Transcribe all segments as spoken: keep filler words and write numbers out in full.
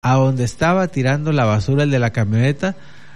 a donde estaba tirando la basura el de la camioneta.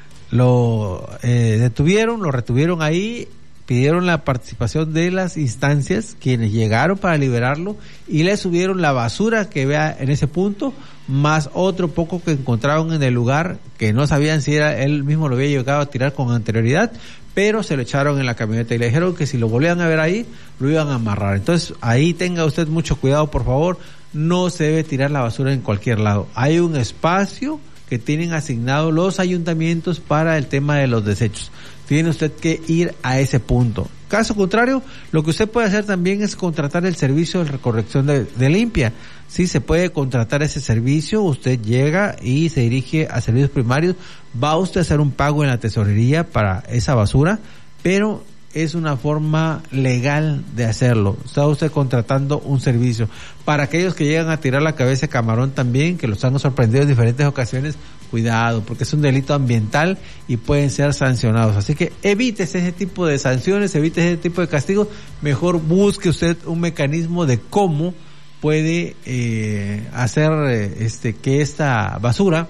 Lo eh, detuvieron, lo retuvieron ahí, pidieron la participación de las instancias, quienes llegaron para liberarlo, y le subieron la basura que vea en ese punto, más otro poco que encontraron en el lugar, que no sabían si era él mismo lo había llegado a tirar con anterioridad, pero se lo echaron en la camioneta y le dijeron que si lo volvían a ver ahí, lo iban a amarrar. Entonces, ahí tenga usted mucho cuidado, por favor, no se debe tirar la basura en cualquier lado. Hay un espacio que tienen asignado los ayuntamientos para el tema de los desechos. Tiene usted que ir a ese punto. Caso contrario, lo que usted puede hacer también es contratar el servicio de recorrección de, de limpia. Sí, se puede contratar ese servicio. Usted llega y se dirige a servicios primarios. Va usted a hacer un pago en la tesorería para esa basura, pero es una forma legal de hacerlo. Está usted contratando un servicio. Para aquellos que llegan a tirar la cabeza de camarón también, que los han sorprendido en diferentes ocasiones, cuidado, porque es un delito ambiental y pueden ser sancionados. Así que evítese ese tipo de sanciones, evite ese tipo de castigos. Mejor busque usted un mecanismo de cómo puede eh, hacer eh, este que esta basura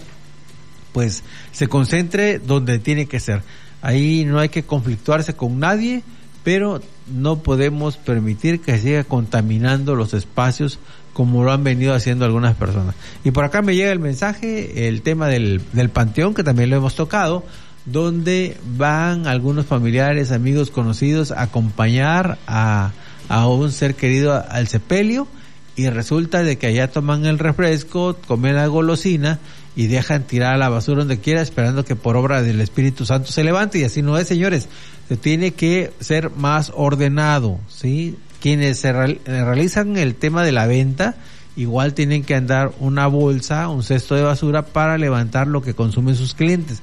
pues se concentre donde tiene que ser. Ahí no hay que conflictuarse con nadie, pero no podemos permitir que siga contaminando los espacios como lo han venido haciendo algunas personas. Y por acá me llega el mensaje, el tema del, del panteón, que también lo hemos tocado, donde van algunos familiares, amigos, conocidos a acompañar a, a un ser querido al sepelio, y resulta de que allá toman el refresco, comen la golosina y dejan tirar la basura donde quiera, esperando que por obra del Espíritu Santo se levante. Y así no es, señores. Se tiene que ser más ordenado, ¿sí? Quienes se real, realizan el tema de la venta, igual tienen que andar una bolsa, un cesto de basura para levantar lo que consumen sus clientes.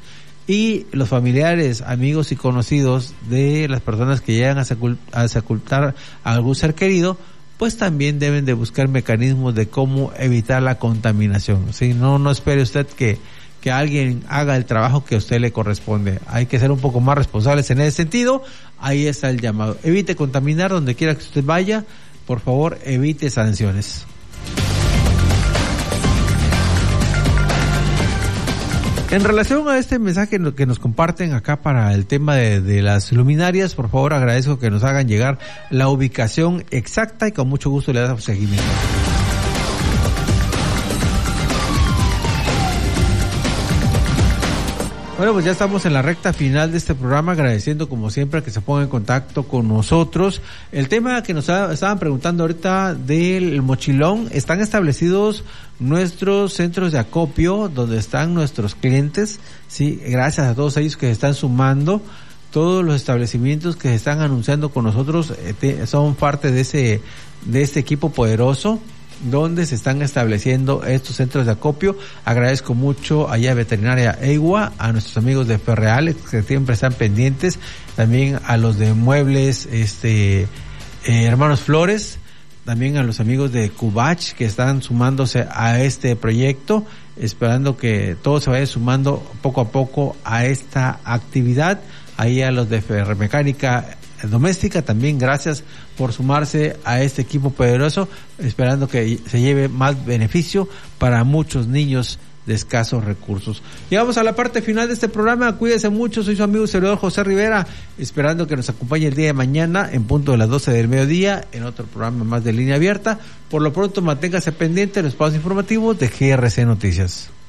Y los familiares, amigos y conocidos de las personas que llegan a, sepul- a sepultar a algún ser querido, pues también deben de buscar mecanismos de cómo evitar la contaminación. ¿Sí? No, no espere usted que, que alguien haga el trabajo que a usted le corresponde. Hay que ser un poco más responsables en ese sentido. Ahí está el llamado. Evite contaminar donde quiera que usted vaya. Por favor, evite sanciones. En relación a este mensaje que nos comparten acá para el tema de, de las luminarias, por favor agradezco que nos hagan llegar la ubicación exacta y con mucho gusto le damos seguimiento. Bueno, pues ya estamos en la recta final de este programa, agradeciendo como siempre que se pongan en contacto con nosotros. El tema que nos estaban preguntando ahorita del mochilón, están establecidos nuestros centros de acopio donde están nuestros clientes, sí, gracias a todos ellos que se están sumando. Todos los establecimientos que se están anunciando con nosotros eh, te, son parte de ese de este equipo poderoso donde se están estableciendo estos centros de acopio. Agradezco mucho allá a Veterinaria EIWA, a nuestros amigos de Ferreal que siempre están pendientes, también a los de Muebles este eh, Hermanos Flores, también a los amigos de Cubach que están sumándose a este proyecto, esperando que todos se vayan sumando poco a poco a esta actividad. Ahí a los de Ferremecánica Doméstica también, gracias por sumarse a este equipo poderoso, esperando que se lleve más beneficio para muchos niños de escasos recursos. Llegamos a la parte final de este programa, cuídense mucho, soy su amigo y servidor José Rivera, esperando que nos acompañe el día de mañana en punto de las doce del mediodía en otro programa más de Línea Abierta. Por lo pronto manténgase pendiente de los espacios informativos de G R C Noticias.